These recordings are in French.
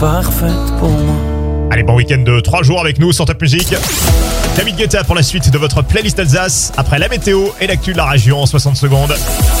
parfaite pour moi. Allez, bon week-end de 3 jours avec nous sur Top Music. David Guetta pour la suite de votre playlist Alsace, après la météo et l'actu de la région en 60 secondes.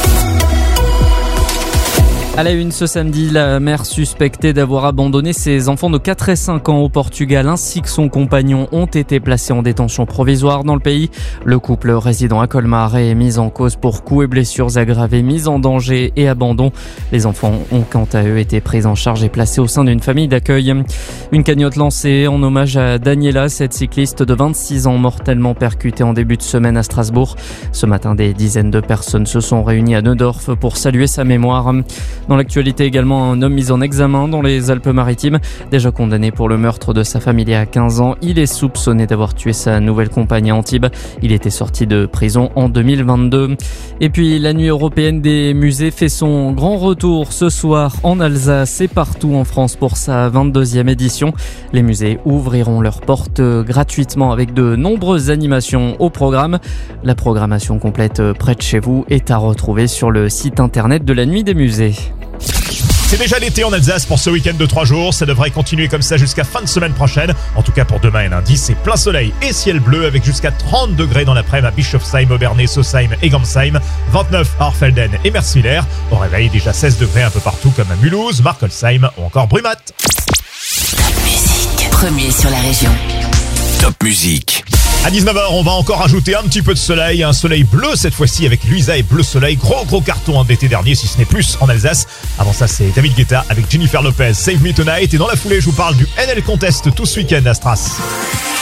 À la une ce samedi, la mère suspectée d'avoir abandonné ses enfants de 4 et 5 ans au Portugal ainsi que son compagnon ont été placés en détention provisoire dans le pays. Le couple résidant à Colmar est mis en cause pour coups et blessures aggravées, mise en danger et abandon. Les enfants ont quant à eux été pris en charge et placés au sein d'une famille d'accueil. Une cagnotte lancée en hommage à Daniela, cette cycliste de 26 ans mortellement percutée en début de semaine à Strasbourg. Ce matin, des dizaines de personnes se sont réunies à Neudorf pour saluer sa mémoire. Dans l'actualité également, un homme mis en examen dans les Alpes-Maritimes. Déjà condamné pour le meurtre de sa femme il y a 15 ans, il est soupçonné d'avoir tué sa nouvelle compagne à Antibes. Il était sorti de prison en 2022. Et puis la nuit européenne des musées fait son grand retour ce soir en Alsace et partout en France pour sa 22e édition. Les musées ouvriront leurs portes gratuitement avec de nombreuses animations au programme. La programmation complète près de chez vous est à retrouver sur le site internet de la Nuit des musées. C'est déjà l'été en Alsace pour ce week-end de 3 jours. Ça devrait continuer comme ça jusqu'à fin de semaine prochaine. En tout cas pour demain et lundi, c'est plein soleil et ciel bleu avec jusqu'à 30 degrés dans l'après-midi à Bischofsheim, Obernai, Sausheim et Gamsheim. 29 à Orfelden et Merswiller. Au réveil, déjà 16 degrés un peu partout comme à Mulhouse, Markolsheim ou encore Brumat. Top Music, premier sur la région. Top Music. À 19h, on va encore ajouter un petit peu de soleil, un soleil bleu cette fois-ci avec Luisa et Bleu Soleil, gros carton d'été dernier si ce n'est plus en Alsace. Avant ça, c'est David Guetta avec Jennifer Lopez, Save Me Tonight, et dans la foulée, je vous parle du NL Contest tout ce week-end à Stras.